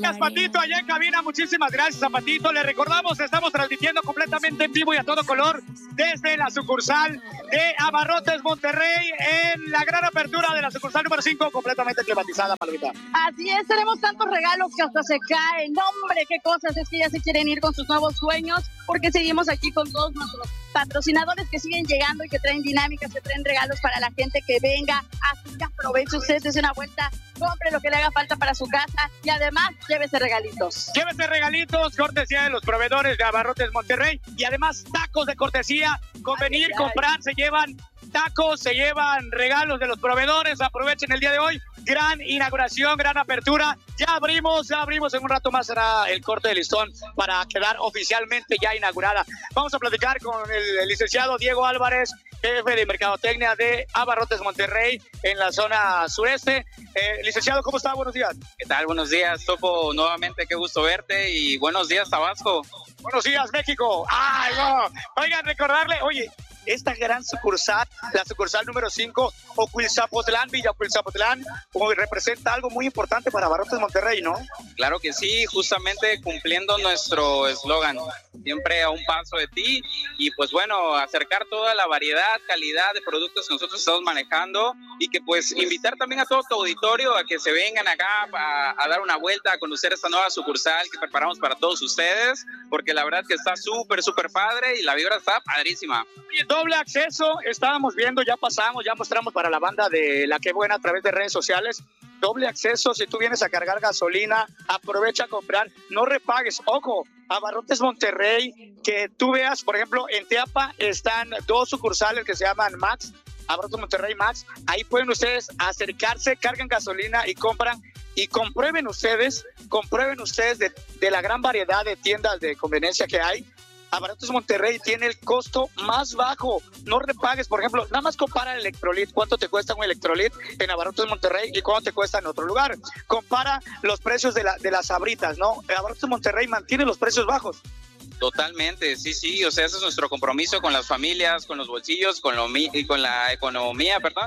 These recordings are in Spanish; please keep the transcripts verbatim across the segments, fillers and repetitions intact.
Gracias, Patito, allá en cabina. Muchísimas gracias a Patito. Le recordamos, estamos transmitiendo completamente en vivo y a todo color desde la sucursal de Abarrotes Monterrey en la gran apertura de la sucursal número cinco, completamente climatizada, Palomita. Así es, tenemos tantos regalos que hasta se caen. ¡Hombre, qué cosas! Es que ya se quieren ir con sus nuevos sueños, porque seguimos aquí con todos nuestros patrocinadores que siguen llegando y que traen dinámicas, que traen regalos para la gente que venga. Así que aproveche usted, desde una vuelta, compre lo que le haga falta para su casa y además llévese regalitos. Llévese regalitos, cortesía de los proveedores de Abarrotes Monterrey y además tacos de cortesía. Con venir, ay, comprar, se llevan tacos, se llevan regalos de los proveedores. Aprovechen el día de hoy. Gran inauguración, gran apertura. Ya abrimos, ya abrimos. En un rato más será el corte de listón para quedar oficialmente ya inaugurada. Vamos a platicar con el, el licenciado Diego Álvarez, jefe de Mercadotecnia de Abarrotes Monterrey en la zona sureste. Eh, licenciado, ¿cómo está? Buenos días. ¿Qué tal? Buenos días, Topo. Nuevamente, qué gusto verte y buenos días, Tabasco. Buenos días, México. ¡Ay, no! Oigan, recordarle, oye, esta gran sucursal, la sucursal número cinco, Ocuilzapotlán, Villa Ocuilzapotlán, como representa algo muy importante para Abarrotes Monterrey, ¿no? Claro que sí, justamente cumpliendo nuestro eslogan, siempre a un paso de ti, y pues bueno, acercar toda la variedad, calidad de productos que nosotros estamos manejando, y que pues invitar también a todo tu auditorio a que se vengan acá a, a dar una vuelta, a conocer esta nueva sucursal que preparamos para todos ustedes, porque la verdad que está súper, súper padre, y la vibra está padrísima. Doble acceso, estábamos viendo, ya pasamos, ya mostramos para la banda de La Qué Buena a través de redes sociales. Doble acceso, si tú vienes a cargar gasolina, aprovecha a comprar, no repagues. Ojo, Abarrotes Monterrey, que tú veas, por ejemplo, en Teapa están dos sucursales que se llaman Max, Abarrotes Monterrey Max. Ahí pueden ustedes acercarse, cargan gasolina y compran. Y comprueben ustedes, comprueben ustedes de, de la gran variedad de tiendas de conveniencia que hay. Abarrotes Monterrey tiene el costo más bajo. No repagues, por ejemplo, nada más compara el Electrolit. ¿Cuánto te cuesta un Electrolit en Abarrotes Monterrey y cuánto te cuesta en otro lugar? Compara los precios de, la, de las sabritas, ¿no? Abarrotes Monterrey mantiene los precios bajos. Totalmente, sí, sí, o sea, ese es nuestro compromiso con las familias, con los bolsillos, con, lo, y con la economía, perdón,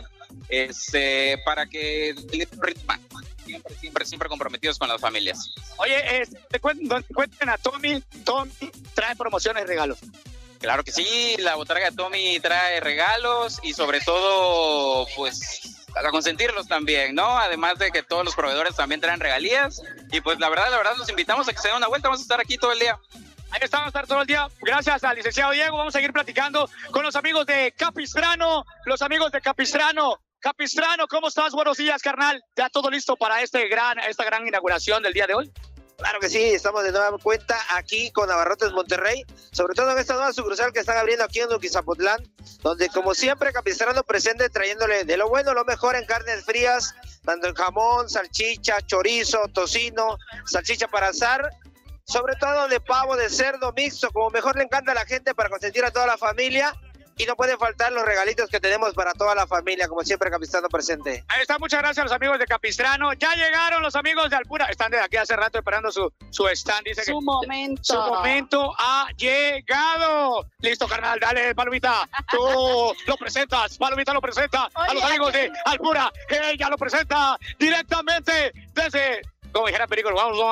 este, para que siempre, siempre, siempre comprometidos con las familias. Oye, eh, te cuenten, cuenten a Tommy, Tommy trae promociones y regalos. Claro que sí, la botarga de Tommy trae regalos y sobre todo, pues, a consentirlos también, ¿no? Además de que todos los proveedores también traen regalías y pues la verdad, la verdad, los invitamos a que se den una vuelta, vamos a estar aquí todo el día. Ahí estamos a estar todo el día. Gracias al licenciado Diego. Vamos a seguir platicando con los amigos de Capistrano. Los amigos de Capistrano. Capistrano, ¿cómo estás? Buenos días, carnal. ¿Ya todo listo para este gran, esta gran inauguración del día de hoy? Claro que sí, estamos de nueva cuenta aquí con Abarrotes Monterrey, sobre todo en esta nueva sucursal que están abriendo aquí en Ocuilzapotlán, donde como siempre Capistrano presente trayéndole de lo bueno, lo mejor en carnes frías, tanto en jamón, salchicha, chorizo, tocino, salchicha para asar, sobre todo de pavo, de cerdo mixto, como mejor le encanta a la gente para consentir a toda la familia. Y no pueden faltar los regalitos que tenemos para toda la familia, como siempre Capistrano presente. Ahí está, muchas gracias a los amigos de Capistrano. Ya llegaron los amigos de Alpura. Están de aquí hace rato esperando su, su stand. Dice su que momento. Su momento ha llegado. Listo, carnal, dale, Palomita. Tú lo presentas, Palomita lo presenta. Oye, a los amigos de Alpura. Ella lo presenta directamente desde... Como dijera Perico,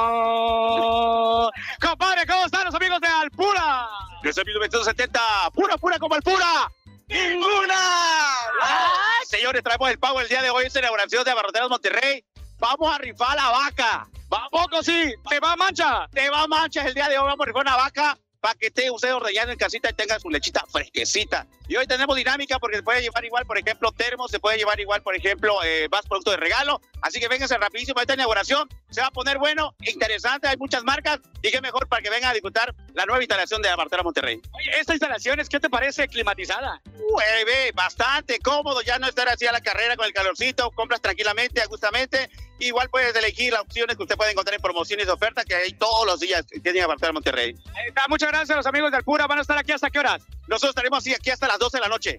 vamos. Compadre, ¿cómo están los amigos de Alpura? Desde mil novecientos setenta, pura, pura como Alpura. ¡Ninguna! Ay, señores, traemos el pago el día de hoy, es inauguración de Abarroteros Monterrey. Vamos a rifar la vaca. ¿Vamos sí? ¿Te va mancha? ¿Te va mancha el día de hoy? Vamos a rifar una vaca para que esté usted ordeñando en casita y tenga su lechita fresquecita. Y hoy tenemos dinámica porque se puede llevar igual, por ejemplo, termos, se puede llevar igual, por ejemplo, eh, más productos de regalo. Así que vénganse rapidísimo a esta inauguración. Se va a poner bueno, interesante, hay muchas marcas. Y qué mejor para que vengan a disfrutar la nueva instalación de Abarroteros Monterrey. Oye, esta instalación, ¿qué te parece climatizada? Mueve, bastante cómodo, ya no estar así a la carrera con el calorcito, compras tranquilamente, agustamente. Igual puedes elegir las opciones que usted puede encontrar en promociones de oferta que hay todos los días que tiene Abarroteros Monterrey. Ahí está, muchas gracias a los amigos de Alpura. ¿Van a estar aquí hasta qué horas? Nosotros estaremos así aquí hasta las doce de la noche.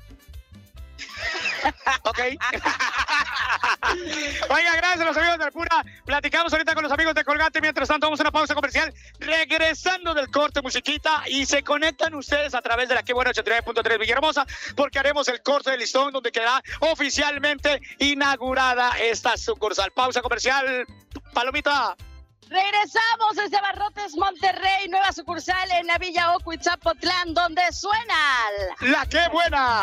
Ok. Oiga, gracias a los amigos de Alpura. Platicamos ahorita con los amigos de Colgate. Mientras tanto, vamos a una pausa comercial. Regresando del corte, musiquita. Y se conectan ustedes a través de la Qué Buena ochenta y nueve punto tres Villahermosa, porque haremos el corte de listón donde queda oficialmente inaugurada esta sucursal. Pausa comercial. Palomita. Regresamos desde Abarrotes Monterrey, nueva sucursal en la Villa Oco y Zapotlán, donde suena La Qué Buena.